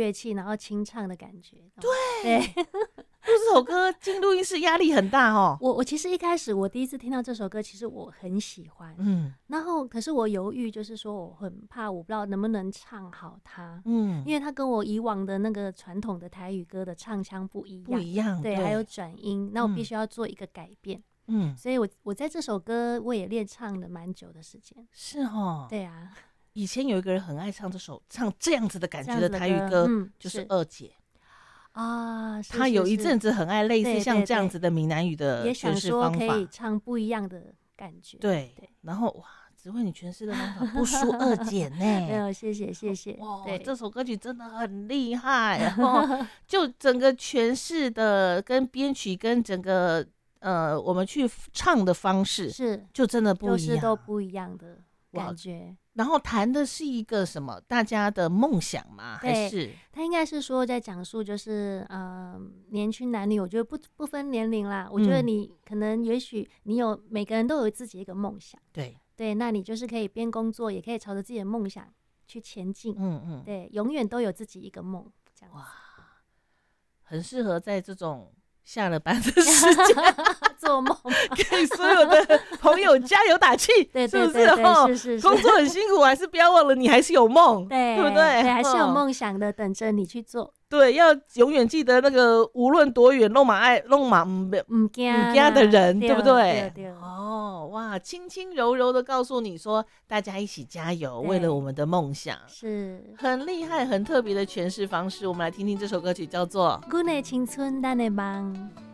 乐器，然后清唱的感觉。 对，录这首歌进录音室压力很大哦。 我其实一开始我第一次听到这首歌，其实我很喜欢，然后可是我犹豫，就是说我很怕，我不知道能不能唱好它，因为它跟我以往的那个传统的台语歌的唱腔不一样，对，还有转音，那我必须要做一个改变，所以我在这首歌我也练唱了蛮久的时间。 是哦， 对啊， 以前有一个人很爱唱这样子的感觉的台语歌，就是二姐。他有一阵子很爱类似像这样子的闽南语的诠释方法， 也想说可以唱不一样的感觉。 对，然后哇，只会你诠释的方法不输二姐呢。 没有，谢谢。 哇，这首歌曲真的很厉害，就整个诠释的跟编曲跟整个我们去唱的方式就真的不一样， 就是都不一样的感觉。 然后谈的是一个什么？大家的梦想吗？还是他应该是说在讲述，就是年轻男女，我觉得不分年龄啦。我觉得你可能也许每个人都有自己一个梦想，对，那你就是可以边工作，也可以朝着自己的梦想去前进。对，永远都有自己一个梦，这样。哇， 很适合在这种下了班的时间做梦， 给所有的朋友加油打气， 对， 是不是？是工作很辛苦，还是不要忘了你还是有梦，对不对？ 对，还是有梦想的，等着你去做。 对，要永远记得那个无论多远，弄马不怕的人，对不对？哦，哇，轻轻柔柔的告诉你说，大家一起加油，为了我们的梦想， 是很厉害、很特别的诠释方式。我们来听听这首歌曲，叫做 《阮的青春咱的梦》。